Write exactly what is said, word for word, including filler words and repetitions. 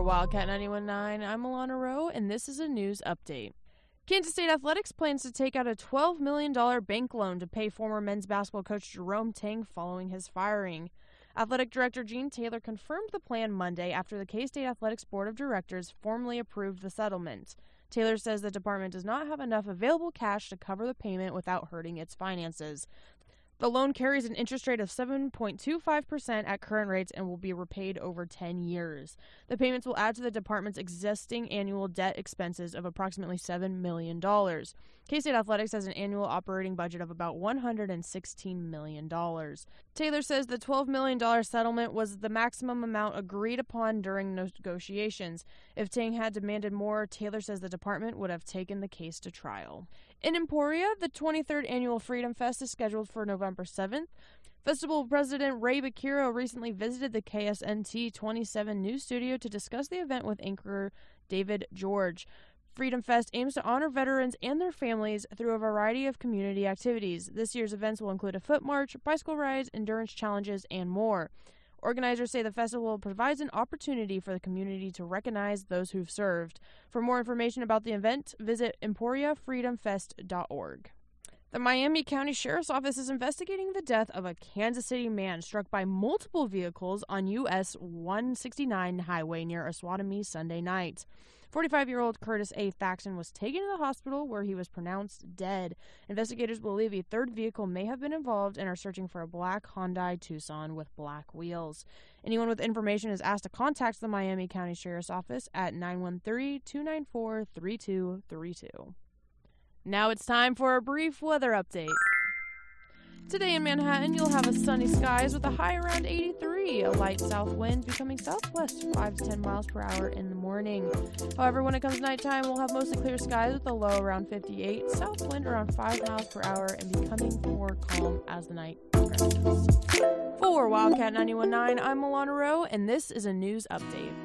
Wildcat ninety-one point nine, I'm Alana Rowe, and this is a news update. Kansas State Athletics plans to take out a twelve million dollars bank loan to pay former men's basketball coach Jerome Tang following his firing. Athletic Director Gene Taylor confirmed the plan Monday after the K-State Athletics Board of Directors formally approved the settlement. Taylor says the department does not have enough available cash to cover the payment without hurting its finances. The loan carries an interest rate of seven point two five percent at current rates and will be repaid over ten years. The payments will add to the department's existing annual debt expenses of approximately seven million dollars. K-State Athletics has an annual operating budget of about one hundred sixteen million dollars. Taylor says the twelve million dollars settlement was the maximum amount agreed upon during negotiations. If Tang had demanded more, Taylor says the department would have taken the case to trial. In Emporia, the twenty-third Annual Freedom Fest is scheduled for November seventh. Festival President Ray Bakiro recently visited the K S N T twenty-seven news studio to discuss the event with anchor David George. Freedom Fest aims to honor veterans and their families through a variety of community activities. This year's events will include a foot march, bicycle rides, endurance challenges, and more. Organizers say the festival provides an opportunity for the community to recognize those who've served. For more information about the event, visit emporia freedom fest dot org. The Miami County Sheriff's Office is investigating the death of a Kansas City man struck by multiple vehicles on U S one sixty-nine highway near Osawatomie Sunday night. forty-five-year-old Curtis A. Thaxton was taken to the hospital where he was pronounced dead. Investigators believe a third vehicle may have been involved and are searching for a black Hyundai Tucson with black wheels. Anyone with information is asked to contact the Miami County Sheriff's Office at nine one three, two nine four, three two three two. Now it's time for a brief weather update. Today in Manhattan, you'll have a sunny skies with a high around eighty-three, a light south wind becoming southwest five to ten miles per hour in the morning. However, when it comes to nighttime, we'll have mostly clear skies with a low around fifty-eight, south wind around five miles per hour, and becoming more calm as the night progresses. For Wildcat ninety-one point nine, I'm Alana Rowe, and this is a news update.